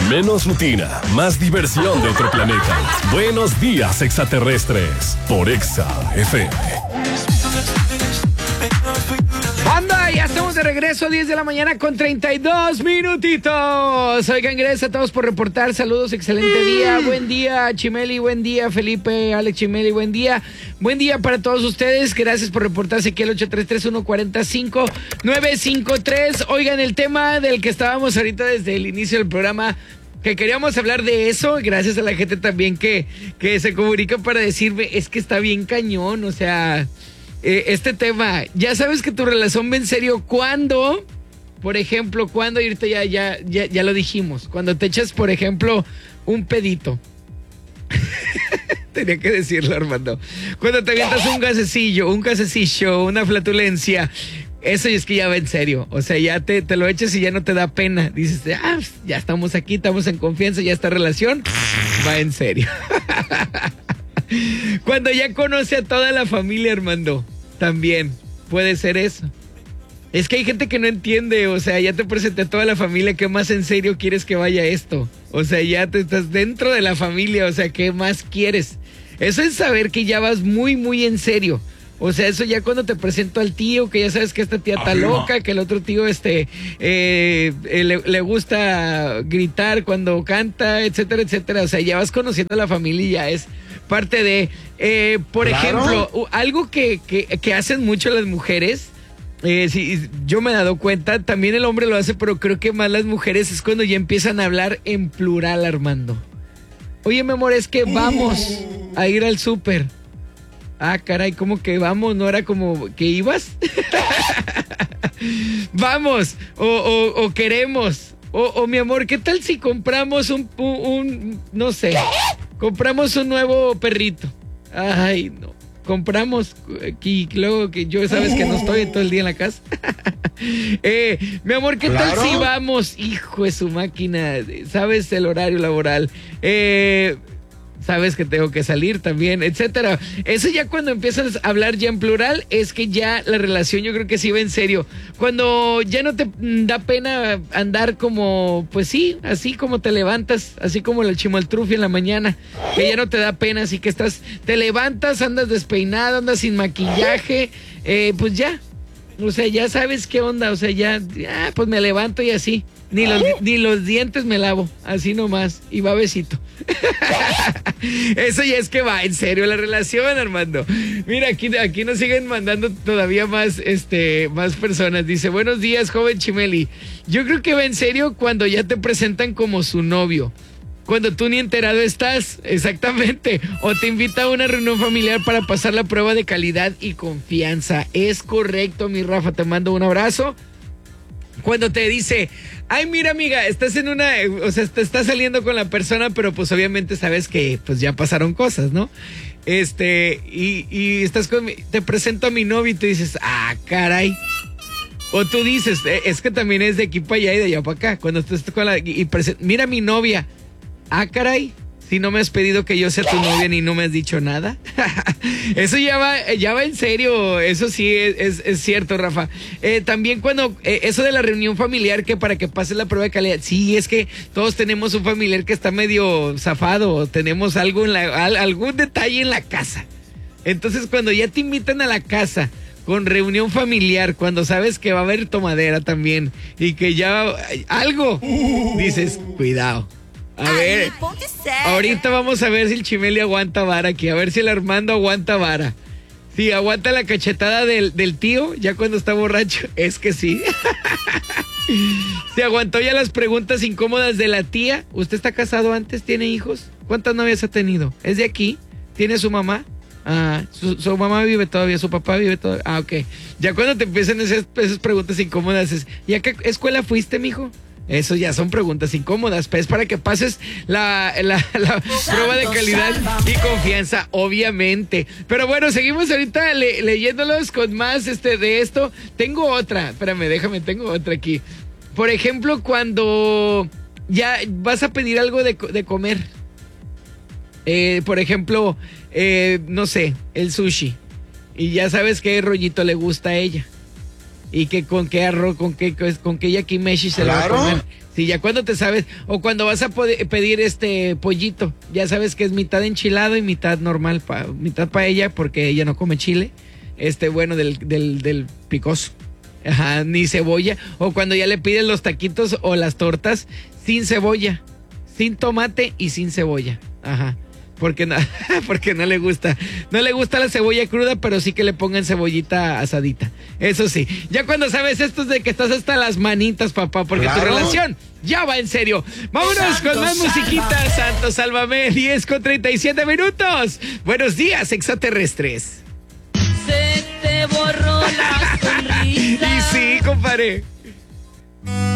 Menos rutina, más diversión de otro planeta. Buenos días, extraterrestres. Por Exa FM. ¡Banda! Ya estamos de regreso, 10 de la mañana con 32 minutitos. Oigan, gracias a todos por reportar. Saludos, excelente día. Buen día, Chimeli. Buen día, Felipe, Alex Chimeli. Buen día. Buen día para todos ustedes. Gracias por reportarse aquí al 833-145-953. Oigan, el tema del que estábamos ahorita desde el inicio del programa, que queríamos hablar de eso, gracias a la gente también que se comunica para decirme, es que está bien cañón, o sea, este tema, ya sabes que tu relación va en serio cuando, por ejemplo, cuando, y ahorita ya lo dijimos, cuando te echas, por ejemplo, un pedito. Tenía que decirlo, Armando. Cuando te avientas un gasecillo, una flatulencia, eso es que ya va en serio. O sea, ya te lo echas y ya no te da pena. Dices, ya estamos aquí, estamos en confianza, ya esta relación va en serio. Cuando ya conoce a toda la familia, Armando, también puede ser eso. Es que hay gente que no entiende, o sea, ya te presenté a toda la familia, ¿qué más en serio quieres que vaya esto? O sea, ya te estás dentro de la familia, o sea, ¿qué más quieres? Eso es saber que ya vas muy, muy en serio. O sea, eso ya cuando te presento al tío, que ya sabes que esta tía está loca, que el otro tío le gusta gritar cuando canta, etcétera, etcétera. O sea, ya vas conociendo a la familia y ya es parte de... por ejemplo, algo que hacen mucho las mujeres... sí, yo me he dado cuenta, también el hombre lo hace, pero creo que más las mujeres es cuando ya empiezan a hablar en plural, Armando. Oye, mi amor, es que vamos a ir al súper. Ah, caray, ¿cómo que vamos? ¿No era como que ibas? Vamos, o queremos, o mi amor, ¿qué tal si compramos no sé, compramos un nuevo perrito? Ay, no. Compramos y luego que yo sabes que no estoy todo el día en la casa. Mi amor, ¿qué tal si vamos? Hijo de su máquina, sabes el horario laboral, sabes que tengo que salir también, etcétera. Eso ya cuando empiezas a hablar ya en plural, es que ya la relación yo creo que sí va en serio. Cuando ya no te da pena andar como, pues sí, así como te levantas, así como el chimoltrufia en la mañana, que ya no te da pena, así que te levantas, andas despeinado, andas sin maquillaje, pues ya, o sea, ya sabes qué onda, o sea, ya pues me levanto y así. Ni los dientes me lavo, así nomás, y va besito. Eso ya es que va en serio la relación, Armando. Mira, aquí nos siguen mandando todavía más personas. Dice, buenos días, joven Chimeli. Yo creo que va en serio cuando ya te presentan como su novio, cuando tú ni enterado estás, exactamente, o te invita a una reunión familiar para pasar la prueba de calidad y confianza. Es correcto, mi Rafa, te mando un abrazo. Cuando te dice, ay, mira, amiga, estás te estás saliendo con la persona, pero pues obviamente sabes que pues ya pasaron cosas, ¿no? Y estás te presento a mi novio y te dices, ah, caray. O tú dices, es que también es de aquí para allá y de allá para acá. Cuando estás con mira mi novia, ah, caray. Si no me has pedido que yo sea tu novia ni no me has dicho nada. Eso ya va en serio. Eso sí es cierto, Rafa. También cuando eso de la reunión familiar, que para que pases la prueba de calidad, sí, es que todos tenemos un familiar que está medio zafado, o tenemos algo algún detalle en la casa. Entonces, cuando ya te invitan a la casa con reunión familiar, cuando sabes que va a haber tomadera también y que ya algo, dices, cuidado. A ver, ahorita vamos a ver si el Chimeli aguanta vara aquí, a ver si el Armando aguanta vara. Si aguanta la cachetada del tío, ya cuando está borracho, es que sí. Si aguantó ya las preguntas incómodas de la tía. ¿Usted está casado antes? ¿Tiene hijos? ¿Cuántas novias ha tenido? ¿Es de aquí? ¿Tiene su mamá? Ah, su mamá vive todavía, su papá vive todavía. Ah, ok. Ya cuando te empiezan esas preguntas incómodas, ¿y a qué escuela fuiste, mijo? Eso ya son preguntas incómodas, pues para que pases la prueba de calidad y confianza, obviamente. Pero bueno, seguimos ahorita leyéndolos con más de esto. Tengo otra, espérame, tengo otra aquí. Por ejemplo, cuando ya vas a pedir algo de comer. Por ejemplo, no sé, el sushi. Y ya sabes qué rollito le gusta a ella. Y que con qué arroz, con qué yakimeshi se lo va a comer. Sí, ya cuando te sabes, o cuando vas a pedir pollito, ya sabes que es mitad enchilado y mitad normal, mitad paella, porque ella no come chile, bueno, del picoso. Ajá, ni cebolla. O cuando ya le piden los taquitos o las tortas sin cebolla, sin tomate y sin cebolla. Ajá. Porque no le gusta. No le gusta la cebolla cruda, pero sí que le pongan cebollita asadita. Eso sí. Ya cuando sabes esto es de que estás hasta las manitas, papá, porque claro, tu relación ya va en serio. Vámonos con más musiquita. Santo, sálvame. 10:37. Buenos días, extraterrestres. Se te borró la sonrisa. Y sí, compadre.